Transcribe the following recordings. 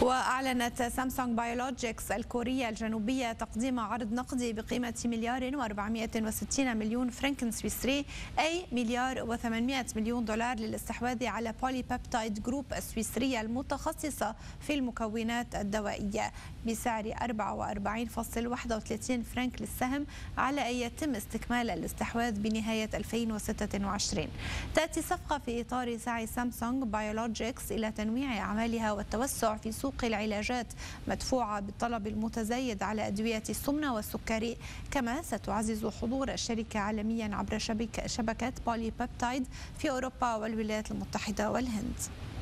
وأعلنت سامسونج بايولوجيكس الكورية الجنوبية تقديم عرض نقدي بقيمة $1,460 مليون فرنك سويسري، أي $1,800 مليون للاستحواذ على بولي بيبتايد جروب السويسرية المتخصصة في المكونات الدوائية بسعر 44.31 فرنك للسهم، على أن يتم استكمال الاستحواذ بنهاية 2026. تأتي الصفقة في إطار سعي سامسونج بايولوجيكس إلى تنويع أعمالها والتوسع في سوق العلاجات، مدفوعة بالطلب المتزايد على أدوية السمنة والسكري. كما ستعزز حضور الشركة عالميا عبر شبكة بولي بيبتايد في أوروبا والولايات المتحدة والهند.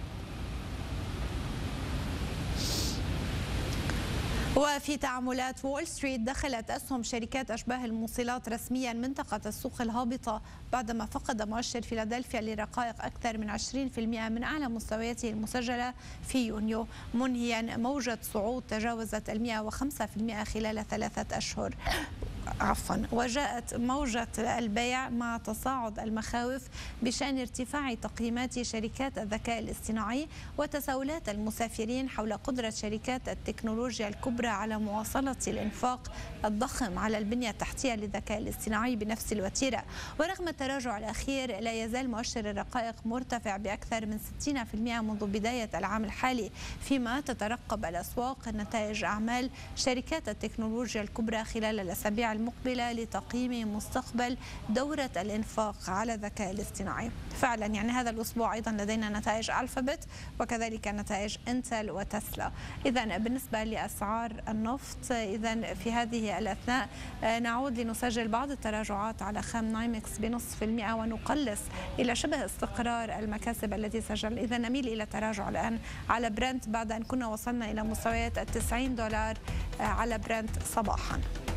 وفي تعاملات وول ستريت، دخلت أسهم شركات أشباه الموصلات رسميا منطقة السوق الهابطة بعدما فقد مؤشر فيلادلفيا لرقائق أكثر من 20% من أعلى مستوياته المسجلة في يونيو، منهيا موجة صعود تجاوزت 105% خلال 3 أشهر. وجاءت موجة البيع مع تصاعد المخاوف بشأن ارتفاع تقييمات شركات الذكاء الاصطناعي وتساؤلات المسافرين حول قدرة شركات التكنولوجيا الكبرى على مواصلة الإنفاق الضخم على البنية التحتية للذكاء الاصطناعي بنفس الوتيرة. ورغم التراجع الأخير، لا يزال مؤشر الرقائق مرتفع بأكثر من 60% منذ بداية العام الحالي، فيما تترقب الأسواق نتائج أعمال شركات التكنولوجيا الكبرى خلال الأسابيع المقبلة لتقييم مستقبل دورة الإنفاق على الذكاء الاصطناعي. فعلا يعني هذا الأسبوع أيضا لدينا نتائج ألفابت وكذلك نتائج انتل وتسلا. إذا بالنسبة لأسعار النفط، إذا في هذه الأثناء نعود لنسجل بعض التراجعات على خام نايمكس ب0.5% ونقلص إلى شبه استقرار المكاسب التي سجل. إذا نميل إلى تراجع الآن على برنت بعد أن كنا وصلنا إلى مستويات $90 على برنت صباحا.